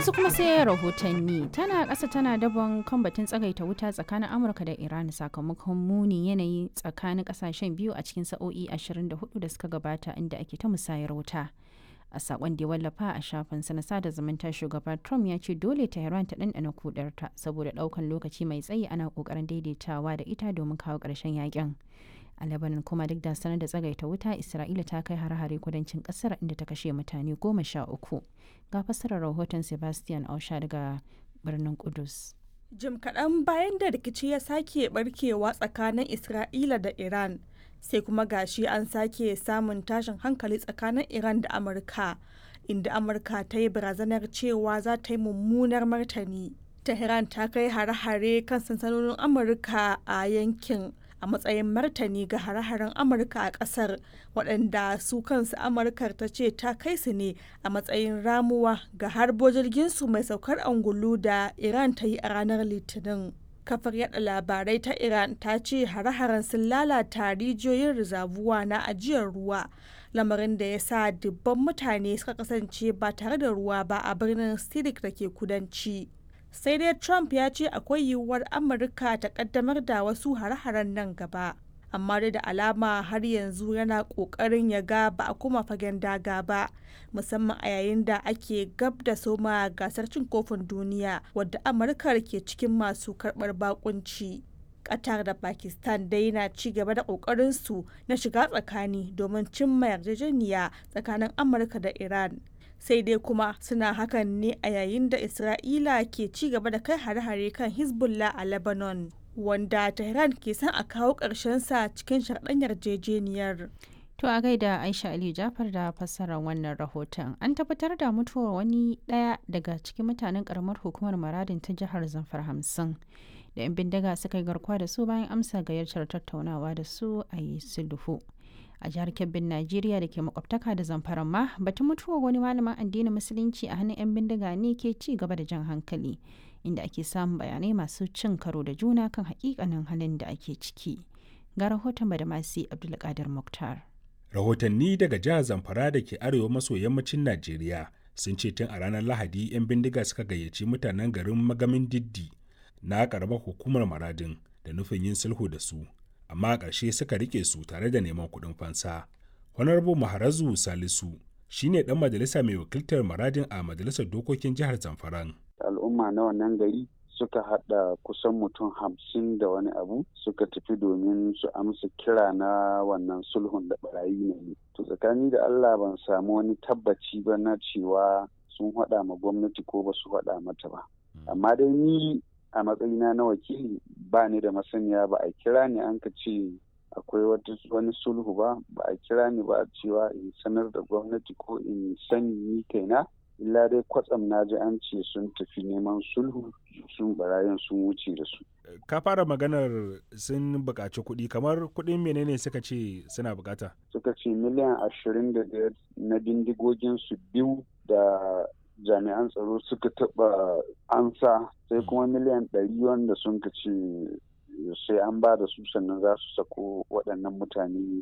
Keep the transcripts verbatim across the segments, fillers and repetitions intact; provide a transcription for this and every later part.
yanzu kuma sai rahotanni. Tana ƙasa tana dabon kan batun tsagaita wuta tsakanin Amurka da Iran sakamakon muni yanayi tsakanin ƙasashen biyu a cikin sa'o'i ashirin da hudu da suka gabata inda ake ta musayar wuta. A sakon da ya wallafa a shafinsa na sada zumunta, shugaba Trump ya ce dole Tehran ta ɗanɗana kudarta saboda ɗaukan lokaci mai tsayi ana ƙoƙarin daidaitawa da ita domin kawo ƙarshen yakin. A Lebanon kuma duk da sanar da tsagaita wuta, Isra'ila ta kai har-hare kudancin ƙasar inda ta kashe mutane goma sha uku. Ga fassarar rahoton Sebastian Ausha daga birnin Kudus. Jim kaɗan bayan da rikici ya sake barkewa tsakanin Isra'ila da Iran, sai kuma gashi an sake samun tashin hankali tsakanin Iran da Amurka, inda Amurka ta yi barazanar cewa za ta yi mummunar martani. Tehran ta kai hare-hare kan sansanonin Amurka a yankin a matsayin martani ga hare-haren Amurka a ƙasar, waɗanda su kansu Amurkar ta ce ta kai su ne a matsayin ramuwa ga harbo jirginsu mai saukar angulu da Iran ta yi a ranar Litinin. Kafar yada labarai ta Iran ta ce hare-haren sun lalata rijiyoyin rizabuwa na ajiyar ruwa, lamarin da ya sa dubban mutane suka kasance ba tare da ruwa ba a birnin Sidik da ke kudanci. Sai dai Trump ya ce akwai yiwuwar Amurka ta kaddamar da wasu hare-haren nan gaba, amma dai da alama har yanzu yana kokarin ya ga ba a kuma fagen daga ba, musamman a yayin da ake gab da soma gasar cin kofin duniya wadda Amurka ke cikin masu karbar bakunci. Qatar da Pakistan dai na ci gaba da kokarin su na shiga tsakani domin cimma yarjejeniya tsakanin Amurka da Iran. Sai dai kuma suna hakan ne a yayin da Isra'ila ke ci gaba da kai hare-hare kan Hezbollah a Lebanon, wanda Tehran ke son a kawo sa cikin sharɗan yarjejeniyar. To a gaida Aisha Ali Jafar da fassarar wannan rahoton. An tabbatar da mutuwar wani ɗaya daga cikin mutanen ƙaramar hukumar Maradin ta jihar Zamfara hamsin da 'yan bindiga suka yi garkuwa da su bayan amsa gayyatar tattaunawa da su a yi sulhu. A jihar Kebbin Najeriya da ke makwabtaka da Zamfara ma batun mutuwar wani malamin addinin musulunci a hannun 'yan bindiga ne ke ci gaba da jan hankali, inda ake samun bayanai masu cin karo da juna kan hakikanin halin da ake ciki. Ga rahoton Badamasi Abdulkadir Muktar. Rahotanni daga jihar Zamfara da ke arewa maso yammacin Najeriya sun ce tun a ranar Lahadi 'yan bindiga suka gayyaci mutanen garin Magamin Diddi na karamar hukumar Maradin da nufin yin sulhu da su, amma a ƙarshe suka rike su tare da neman kuɗin fansa. Honorable Maharazu Salisu shine ɗan majalisa mai wakiltar Maradin a majalisar dokokin jihar Zamfara. Al'umma na wannan gari suka haɗa kusan mutum hamsin da wani abu suka tafi domin su amsa kira na wannan sulhun da barayi ne. To tsakani da Allah ban samu wani tabbaci ba na cewa sun haɗa ma gwamnati ko ba su haɗa mata ba. Amma dai ni a matsayina na wakili ba ni da masaniya, ba a kira ni an ka ce akwai wani sulhu ba, ba a kira ni ba cewa in sanar da gwamnati ko in sani ni kaina. Illa dai kwatsam na ji an ce sun tafi neman sulhu, sun barayin sun wuce da su. Ka fara maganar sun buƙaci kuɗi, kamar kuɗin menene suka ce suna buƙata? Suka ce miliyan ashirin da biyar na bindigogin su biyu da jami'an tsaro suka taɓa ansa, sai kuma miliyan ɗari wanda sun ka ce sai an ba da su sannan za su sako waɗannan mutane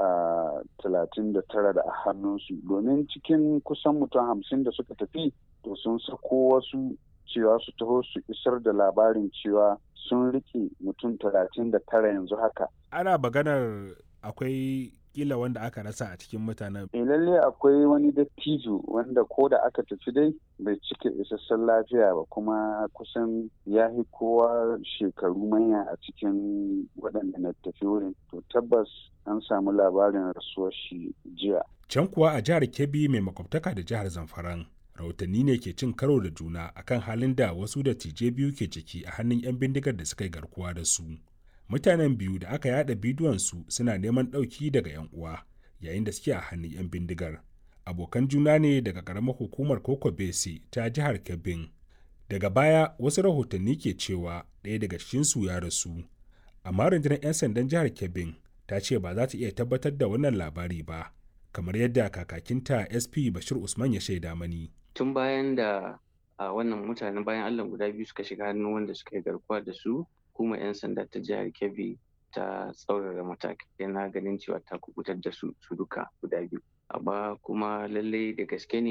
a talatin da tara da a hannunsu, domin cikin kusan mutum hamsin da suka tafi to sun sako wasu cewa su taho su isar da labarin cewa sun rike mutum talatin da tara yanzu haka. Ana maganar akwai kila wanda aka rasa a cikin mutanen. E lalle akwai wani dattijo wanda ko da aka tafi dai bai cika isassun lafiya ba, kuma kusan ya fi kowa shekaru manya a cikin waɗanda na tafi wurin. To tabbas an samu labarin rasuwar shi jiya. Can kuwa a jihar Kebbi mai makwabtaka da jihar Zamfara, rahotanni ne ke cin karo da juna akan halin da wasu dattijai biyu ke ciki a hannun 'yan bindigar da suka yi garkuwa da su. Mutanen biyu da aka yada bidiyonsu suna neman ɗauki daga 'yan uwa yayin da suke a hannun 'yan bindigar. Abokan juna ne daga ƙaramar hukumar Koko Bese ta jihar Kebbin. Daga baya wasu rahotanni ke cewa ɗaya daga cikinsu ya rasu. Amma rundunar 'yan sandan jihar Kebbin ta ce ba za ta iya tabbatar da wannan labari ba, kamar yadda kakakinta S P Bashir Usman ya shaida mani. Tun bayan da a wannan mutanen bayan Allah guda biyu suka shiga hannun wanda suka yi garkuwa da su, kuma 'yan sanda ta jihar Kebbi ta tsaurara matakai na ganin cewa ta kubutar da su su duka guda biyu. Amma kuma lallai da gaske ne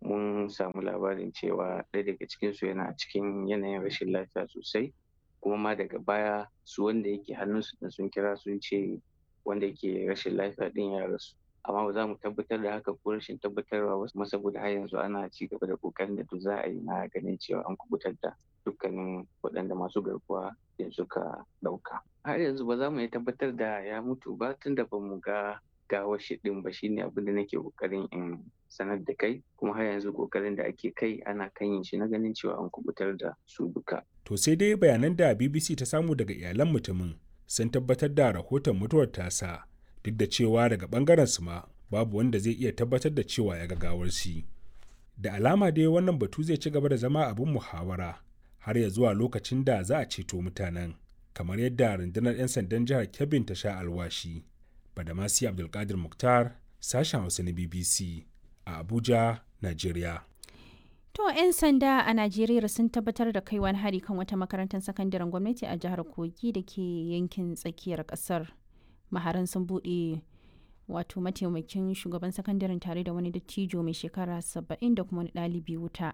mun samu labarin cewa ɗaya daga cikinsu yana cikin yanayin rashin lafiya sosai, kuma ma daga baya su wanda yake hannunsu da sun kira sun ce wanda yake rashin lafiya ɗin ya rasu. Amma ba za mu tabbatar da haka ko rashin tabbatarwa ba, kuma saboda har yanzu ana ci gaba da ƙoƙarin da duk za a yi na ganin cewa an kubutar da dukkanin waɗanda masu garkuwa da suka ɗauka. Har yanzu ba za mu iya tabbatar da ya mutu ba tunda ba mu ga gawar shi ɗin ba, shine abin da nake ƙoƙarin in sanar da kai, kuma har yanzu ƙoƙarin da ake kai ana kan yin shi na ganin cewa an kubutar da su duka. To sai dai bayanan da B B C ta samu daga iyalan mutumin sun tabbatar da rahoton mutuwar tasa, duk da cewa daga ɓangaren su ma babu wanda zai iya tabbatar da cewa ya ga gawar shi. Da alama dai wannan batu zai ci gaba da zama abin muhawara har ya zuwa lokacin da za a ceto mutanen, kamar yadda rundunar 'yan sandan jihar Kebbi ta sha alwashi. Badamasi Abdulkadir Mukhtar, sashen Hausa na B B C a Abuja, Najeriya. To 'yan sanda a Najeriya sun tabbatar da kai wani hari kan wata makarantar sakandaren gwamnati a jihar Kogi da ke yankin tsakiyar kasar. Maharan sun buɗe wato mataimakin shugaban sakandaren tare da wani dattijo mai shekara saba'in da kuma wani ɗalibi wuta.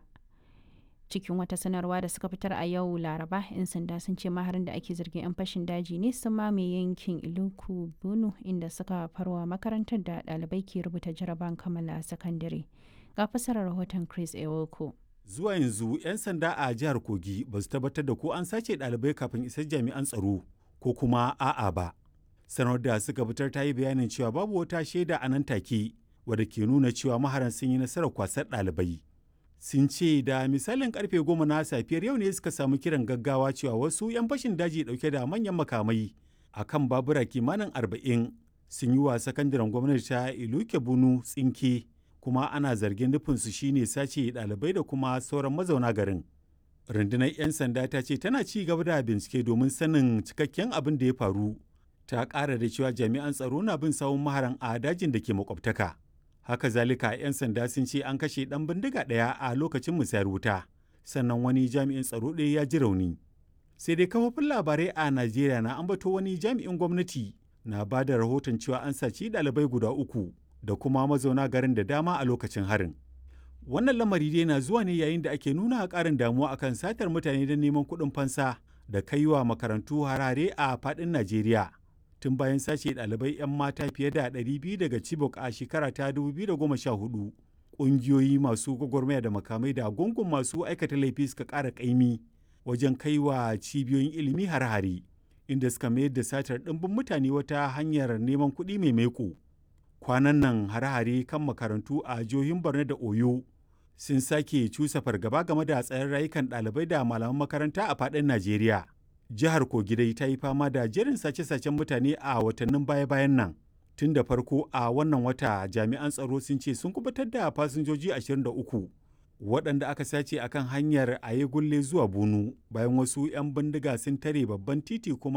Cikin wata sanarwa da suka fitar a yau Laraba, 'yan sanda sun ce maharin da ake zargin 'yan fashin daji ne sun mamaye yankin Iluku Bunu inda suka farwa makarantar da ɗalibai ke rubuta jaraban kammala sakandare. Ga fasarar rahoton Chris Ewoko. Zuwa yanzu 'yan sanda a jihar Kogi ba su tabbatar da ko an sace ɗalibai kafin isar jami'an tsaro ko kuma a'a ba. Sanar da suka fitar ta yi bayanin cewa babu wata shaida a nan take wadda ke nuna cewa maharan sun yi nasarar kwasar ɗalibai. Sun ce da misalin karfe goma na safiyar yau ne suka samu kiran gaggawa cewa wasu 'yan fashin daji dauke da manyan makamai a kan babura kimanin arba'in sun yi wa sakandaren gwamnati ta Iluke Bunu tsinke, kuma ana zargin nufinsu shine sace ɗalibai da kuma sauran mazauna garin. Rundunar 'yan sanda ta ce tana ci gaba da bincike domin sanin cikakken abin da ya faru. Ta ƙara da cewa jami'an tsaro na bin sawun maharan a dajin da ke makwabtaka. Haka zalika 'yan sanda sun ce an kashe ɗan bindiga ɗaya a lokacin musayar wuta, sannan wani jami'in tsaro ɗaya ya ji rauni. Sai dai kafofin labarai a Najeriya na ambato wani jami'in gwamnati na ba da rahoton cewa an saci ɗalibai guda uku da kuma mazauna garin da dama a lokacin harin. Wannan lamari dai na zuwa ne yayin da ake nuna ƙarin damuwa akan satar mutane don neman kuɗin fansa da kaiwa makarantu harare a faɗin Najeriya. Tun bayan sace ɗalibai 'yan mata fiye da ɗari biyu daga Chibok a shekara ta dubu biyu da goma sha hudu, ƙungiyoyi masu gwagwarmaya da makamai da gungun masu aikata laifi suka ƙara ƙaimi wajen kaiwa cibiyoyin ilimi har-hare, inda suka mayar da satar ɗimbin mutane wata hanyar neman kuɗi mai maiko. Kwanan nan har-hare kan makarantu a jihohin Borno da Oyo sun sake cusa fargaba game da tsayin rayukan ɗalibai da malaman makaranta a faɗin Najeriya. Jihar Kogi dai ta yi fama da jerin sace-sacen mutane a watannin baya-bayan nan. Tun da farko a wannan wata jami'an tsaro sun ce sun kubutar da fasinjoji ashirin da uku waɗanda aka sace akan hanyar Ayegulle zuwa Bunu bayan wasu 'yan bindiga sun tare babban titi kuma